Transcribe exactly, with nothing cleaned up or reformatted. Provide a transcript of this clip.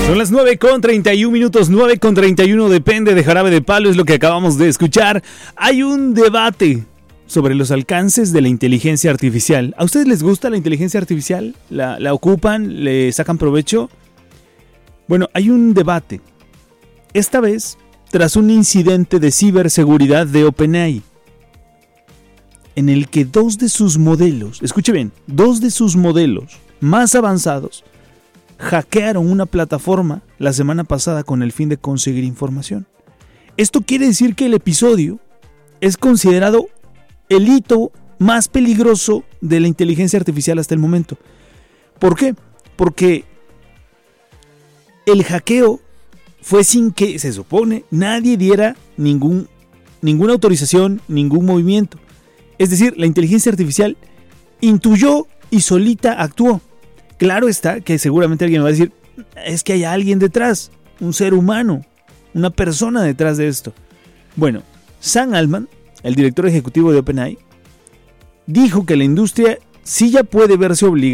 Son las nueve con treinta y un minutos, nueve con treinta y uno, depende de Jarabe de Palo, es lo que acabamos de escuchar. Hay un debate sobre los alcances de la inteligencia artificial. ¿A ustedes les gusta la inteligencia artificial? ¿La, la ocupan? ¿Le sacan provecho? Bueno, hay un debate. Esta vez, tras un incidente de ciberseguridad de OpenAI, en el que dos de sus modelos, escuche bien, dos de sus modelos más avanzados hackearon una plataforma la semana pasada con el fin de conseguir información. Esto quiere decir que el episodio es considerado el hito más peligroso de la inteligencia artificial hasta el momento. ¿Por qué? Porque el hackeo fue sin que, se supone, nadie diera ningún, ninguna autorización, ningún movimiento. Es decir, la inteligencia artificial intuyó y solita actuó. Claro está que seguramente alguien va a decir, es que hay alguien detrás, un ser humano, una persona detrás de esto. Bueno, Sam Altman, el director ejecutivo de OpenAI, dijo que la industria sí ya puede verse obligada